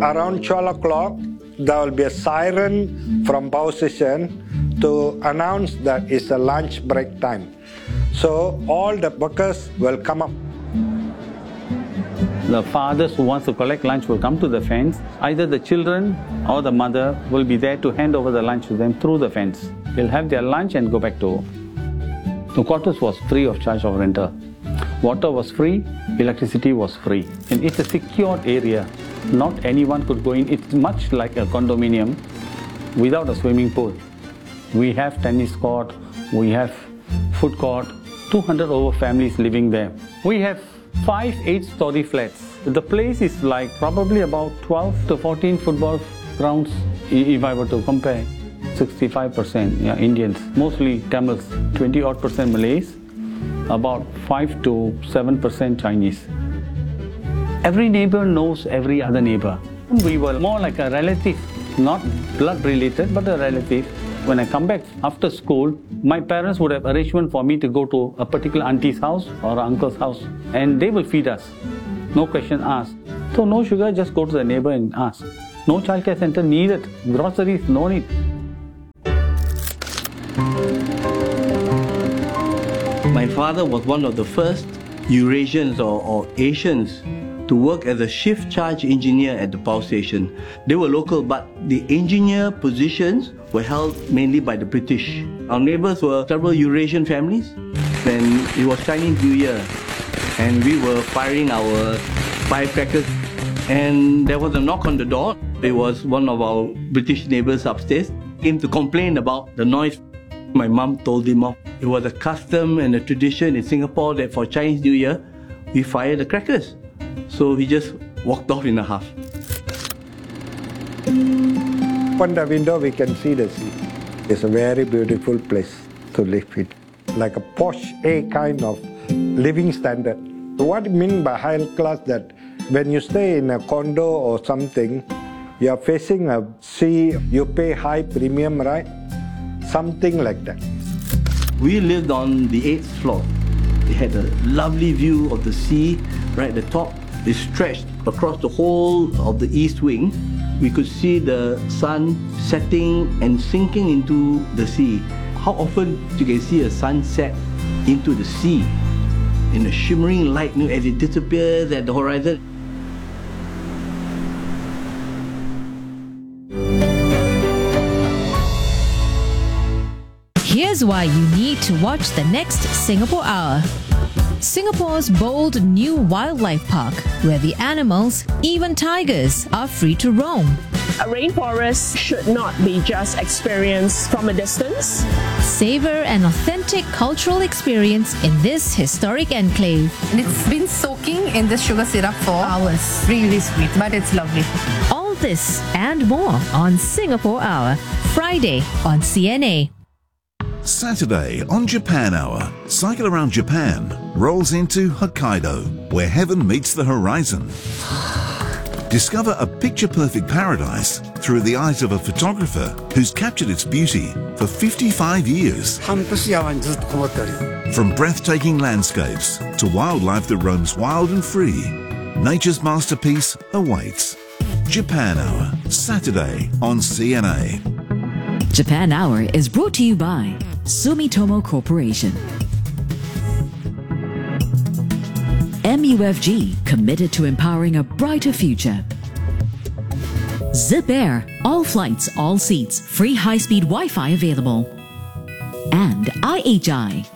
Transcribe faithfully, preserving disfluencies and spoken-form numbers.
around twelve o'clock, there will be a siren from power station to announce that it's a lunch break time. So all the workers will come up. The fathers who wants to collect lunch will come to the fence. Either the children or the mother will be there to hand over the lunch to them through the fence. They'll have their lunch and go back to home. The quarters was free of charge of rental. Water was free, electricity was free. And it's a secured area. Not anyone could go in. It's much like a condominium without a swimming pool. We have tennis court, we have food court, two hundred over families living there. We have five eight-story flats. The place is like probably about twelve to fourteen football grounds if I were to compare. sixty-five percent yeah, Indians, mostly Tamils, twenty odd percent Malays, about five to seven percent Chinese. Every neighbor knows every other neighbor. We were more like a relative, not blood related, but a relative. When I come back after school, my parents would have arrangement for me to go to a particular auntie's house or uncle's house, and they will feed us. No question asked. So no sugar, just go to the neighbor and ask. No childcare center needed. Groceries, no need. My father was one of the first Eurasians or, or Asians to work as a shift charge engineer at the power station. They were local, but the engineer positions were held mainly by the British. Our neighbors were several Eurasian families. Then it was Chinese New Year, and we were firing our firecrackers. And there was a knock on the door. It was one of our British neighbors upstairs. Came to complain about the noise. My mum told him off. It was a custom and a tradition in Singapore that for Chinese New Year, we fire the crackers. So he just walked off in a huff. Open the window, we can see the sea. It's a very beautiful place to live in. Like a posh A kind of living standard. What I mean by high class, that when you stay in a condo or something, you are facing a sea, you pay high premium, right? Something like that. We lived on the eighth floor. It had a lovely view of the sea right at the top. It stretched across the whole of the east wing. We could see the sun setting and sinking into the sea. How often you can see a sunset into the sea in a shimmering light as it disappears at the horizon? Here's why you need to watch the next Singapore Hour. Singapore's bold new wildlife park, where the animals, even tigers, are free to roam. A rainforest should not be just experienced from a distance. Savor an authentic cultural experience in this historic enclave. And it's been soaking in this sugar syrup for hours. Really sweet, but it's lovely. All this and more on Singapore Hour, Friday on C N A. Saturday on Japan Hour, Cycle Around Japan rolls into Hokkaido, where heaven meets the horizon. Discover a picture-perfect paradise through the eyes of a photographer who's captured its beauty for fifty-five years. From breathtaking landscapes to wildlife that roams wild and free, nature's masterpiece awaits. Japan Hour, Saturday on C N A. Japan Hour is brought to you by Sumitomo Corporation. M U F G, committed to empowering a brighter future. Zip Air, all flights, all seats, free high-speed Wi-Fi available. And I H I,